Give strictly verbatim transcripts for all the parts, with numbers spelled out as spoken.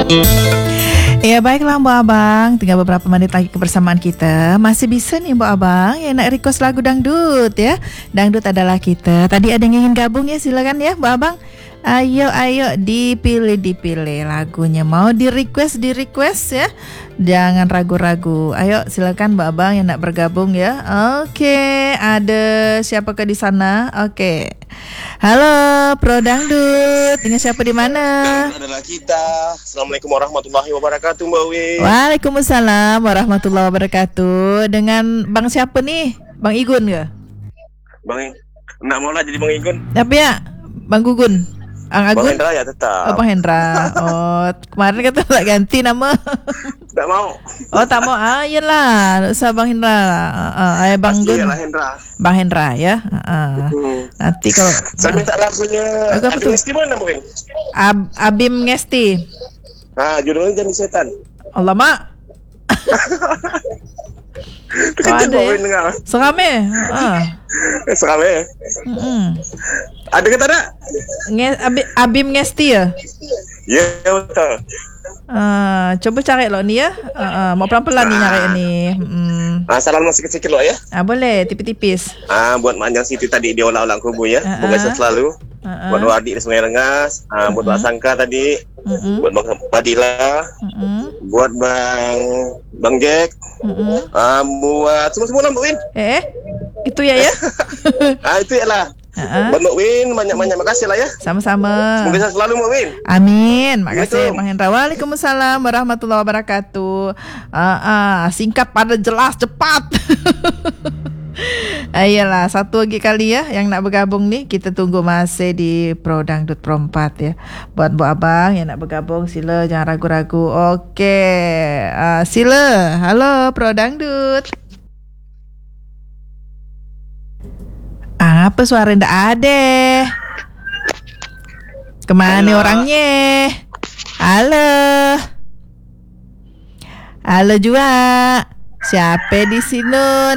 Ya baiklah Mbak Abang, tinggal beberapa menit lagi kebersamaan kita. Masih bisa nih Mbak Abang yang nak request lagu dangdut ya. Dangdut adalah kita. Tadi ada yang ingin gabung ya, silakan ya Mbak Abang. Ayo ayo dipilih dipilih lagunya. Mau di request di request ya. Jangan ragu-ragu. Ayo silakan Mbak Abang yang nak bergabung ya. Oke, ada siapakah di sana? Oke. Halo Pro Dangdut. Dengan siapa di mana? Adalah kita. Assalamualaikum warahmatullahi wabarakatuh Mbak Win. Waalaikumsalam warahmatullahi wabarakatuh. Dengan Bang siapa nih? Bang Igun ke? Bang, nak mau lah jadi Bang Igun. Tapi ya, Bang Gugun. Ang Agun? Bang Hendra ya tetap. Oh, Bang Hendra. Oh, kemarin kata tak ganti nama. Tak mau. Oh, tak mau. Ah, iyalah. Tak usah Bang Hendra. Uh, uh, Bang Gun. Iyalah Hendra. Bang Hendra ya. Uh, hmm. Nanti kalau saya minta lagunya Abim Ngesti mana Bang? Ab, Abim Ngesti. Ah, judulnya Janji Setan. Allah mak. Oh, ada ya? Serame. Ah. Serame. Hmm. Ada kata tak? Nge, Abim, Abim Ngesti ya? Ya, yeah, betul. Uh, coba cari lo ni ya. Uh, uh, mau pelan-pelan ni nyari ni. Hmm. Ah, salam masih kecil lo ya. Ah, boleh, tipis-tipis. Ah, buat Manjang Siti tadi dia olah-olah kubu ya. Uh-uh. Semoga sehat selalu. Uh-uh. Buat dua adik di Sungai Rengas, ah, uh-uh. buat Mbak Sangka tadi. Uh-uh. Buat Bang Padilla. Uh-uh. Buat Bang Bang Jack. Uh-uh. Ah, buat semua-semua lah Mbak Win. Eh, itu ya ya. Ah, itu ya lah. Uh-huh. Buat Mbak Win, banyak-banyak makasih lah ya. Sama-sama. Semoga sehat selalu Mbak Win. Amin. Makasih Bang Hendra. Waalaikumsalam warahmatullahi wabarakatuh. Uh, uh, singkat, padat, jelas, cepat. Ayolah, satu lagi kali ya yang nak bergabung nih. Kita tunggu masih di Pro Dangdut Pro empat ya. Buat Bu Abang yang nak bergabung, sila jangan ragu-ragu. Okey, uh, sila. Halo Pro Dangdut. Apa suara ndak ada? Kemana Halo. Orangnya? Halo. Halo juga. Siapa di sini?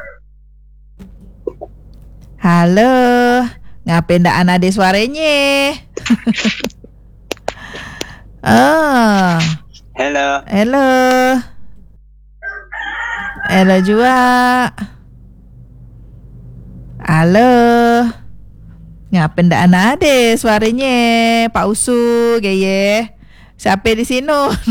Halo. Ngapain ndak ada suaranya? Oh. Halo. Halo. Halo juga. Halo. Ngapa ndak ada suaranya? Pak Usu gaya. Siapa di sini?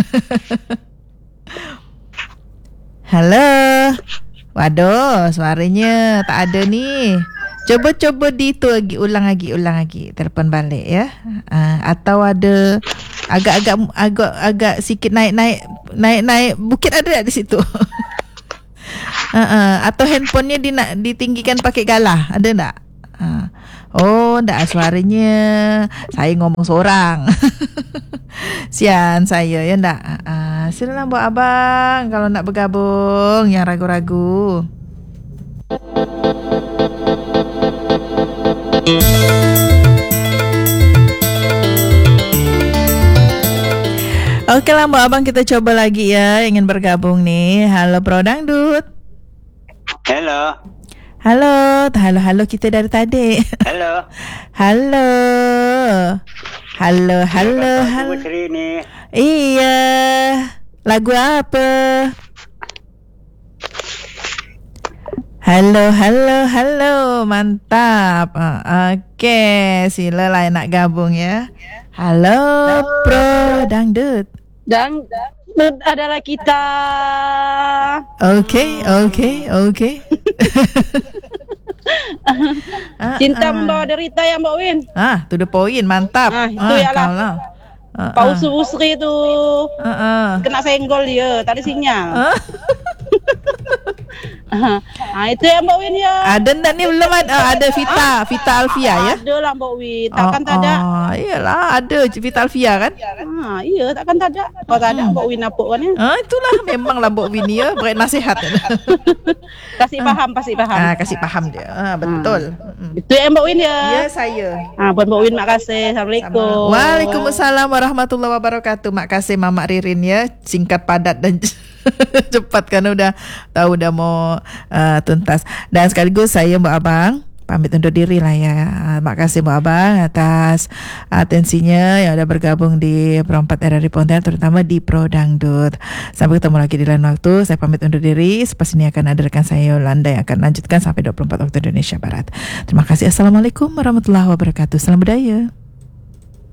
Halo. Waduh, suaranya tak ada nih. Coba-coba di itu lagi, ulang lagi, ulang lagi. Telepon balik ya. Uh, atau ada agak-agak agak-agak sikit naik-naik naik-naik bukit ada di situ. Uh-uh. Atau handphonenya di nak ditinggikan pakai galah, ada tak? Uh. Oh, tak suaranya. Saya ngomong seorang. Sian saya ya tak? Uh, silakan buat abang kalau nak bergabung, yang ragu-ragu. Oke lah Mbak Abang, kita coba lagi ya, ingin bergabung nih. Halo Pro Dangdut. Halo. Halo, halo halo kita dari tadi. Halo. Halo. Halo, halo, halo. Ini. Iya. Lagu apa? Halo, halo, halo. Mantap. Uh, Oke, okay. Sila lah nak gabung ya. Halo, halo. Pro Dangdut. Dangdut adalah kita. Oke, oke, oke. Cinta membawa derita ya Mbak Win. Ah, to the point, mantap. Ah, itu ah, ya lah. Uh, Pak Usu Usri tu uh, uh. kena senggol dia, tak ada sinyal. Uh. Ah, itu ya Mbak Win ya. Ada ndak ni belum ada? Uh, ada Vita, Vita Alfia ya? Ada lah Mbak Win, takkan oh, tak ada. Oh, iyalah ada Vita Alfia kan? Ah, iya, takkan tak ada. Kalau tak ada hmm. Mbak Win apa kan ya? Ah, itulah memanglah Mbak Win ya, beri nasihat. Kasih paham, pasti paham. Ah, kasih paham dia. Ah, betul. Hmm. Itu ya Mbak Win ya. Ya, saya. Ah, buat Mbak Win makasih. Assalamualaikum. Waalaikumsalam warahmatullahi wabarakatuh. Makasih Mama Ririn ya, singkat padat dan cepat kan udah tahu udah mau uh, tuntas. Dan sekaligus saya Mbak Abang pamit undur diri lah ya. Terima kasih Bu Abang atas atensinya yang sudah bergabung di Pro empat R R I Pontianak, terutama di Pro Dangdut. Sampai ketemu lagi di lain waktu. Saya pamit undur diri. Selepas ini akan ada rekan saya Yolanda yang akan lanjutkan sampai dua puluh empat waktu Indonesia Barat. Terima kasih. Assalamualaikum warahmatullahi wabarakatuh. Salam budaya.